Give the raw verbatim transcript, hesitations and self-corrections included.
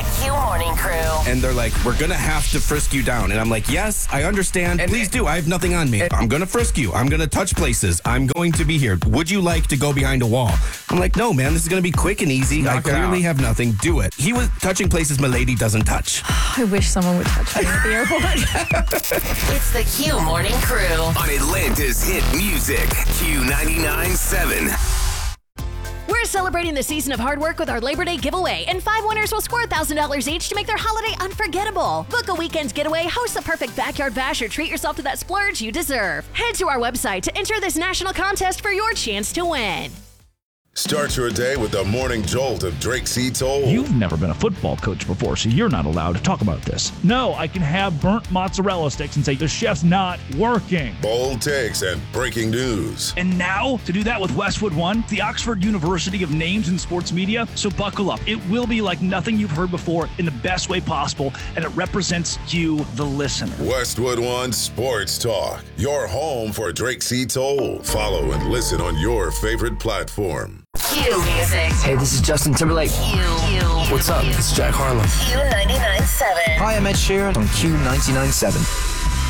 the Q Morning Crew. And they're like, we're going to have to frisk you down. And I'm like, yes, I understand. And Please do. I have nothing on me. I'm going to frisk you. I'm going to touch places. I'm going to be here. Would you like to go behind a wall? I'm like, no, man, this is going to be quick and easy. Knock I clearly out. have nothing. Do it. He was touching places my lady doesn't touch. I wish someone would touch me at the airport. It's the Q Morning Crew. On Atlanta's hit music, Q ninety-nine point seven. We're celebrating the season of hard work with our Labor Day giveaway, and five winners will score one thousand dollars each to make their holiday unforgettable. Book a weekend's getaway, host the perfect backyard bash, or treat yourself to that splurge you deserve. Head to our website to enter this national contest for your chance to win. Start your day with the morning jolt of Drake C. Toll. You've never been a football coach before, so you're not allowed to talk about this. No, I can have burnt mozzarella sticks and say the chef's not working. Bold takes and breaking news. And now, to do that with Westwood One, the Oxford University of names in sports media. So buckle up. It will be like nothing you've heard before in the best way possible, and it represents you, the listener. Westwood One Sports Talk, your home for Drake C. Toll. Follow and listen on your favorite platform. Q Music. Hey, this is Justin Timberlake. Q. Q. What's up? It's Jack Harlow. Q ninety-nine point seven. Hi, I'm Ed Sheeran on Q ninety-nine point seven.